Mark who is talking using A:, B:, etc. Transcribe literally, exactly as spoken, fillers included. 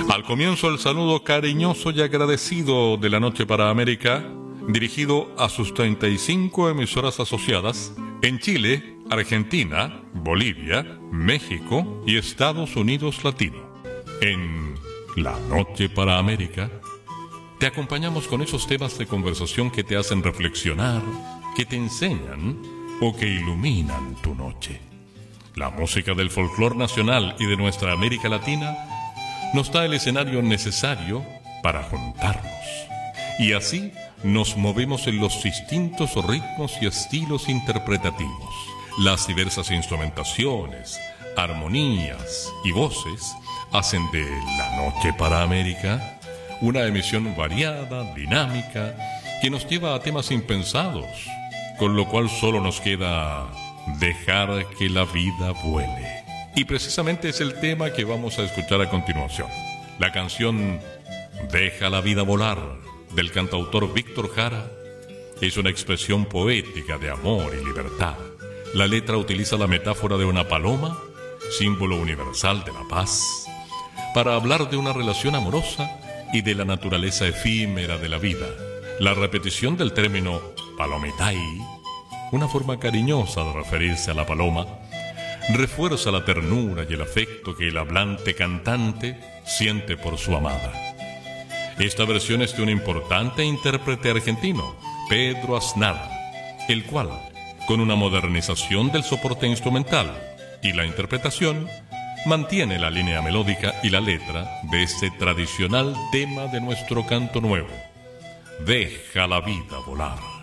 A: Al comienzo el saludo cariñoso y agradecido de la Noche para América, dirigido a sus treinta y cinco emisoras asociadas en Chile, Argentina, Bolivia, México y Estados Unidos Latino. En La Noche para América, te acompañamos con esos temas de conversación que te hacen reflexionar, que te enseñan o que iluminan tu noche. La música del folclore nacional y de nuestra América Latina nos da el escenario necesario para juntarnos. Y así nos movemos en los distintos ritmos y estilos interpretativos. Las diversas instrumentaciones, armonías y voces hacen de La Noche para América una emisión variada, dinámica, que nos lleva a temas impensados, con lo cual solo nos queda dejar que la vida vuele. Y precisamente es el tema que vamos a escuchar a continuación. La canción Deja la vida volar, del cantautor Víctor Jara, es una expresión poética de amor y libertad. La letra utiliza la metáfora de una paloma, símbolo universal de la paz, para hablar de una relación amorosa y de la naturaleza efímera de la vida. La repetición del término palomitai, una forma cariñosa de referirse a la paloma, refuerza la ternura y el afecto que el hablante cantante siente por su amada. Esta versión es de un importante intérprete argentino, Pedro Aznar, el cual, con una modernización del soporte instrumental y la interpretación, mantiene la línea melódica y la letra de este tradicional tema de nuestro canto nuevo, Deja la vida volar.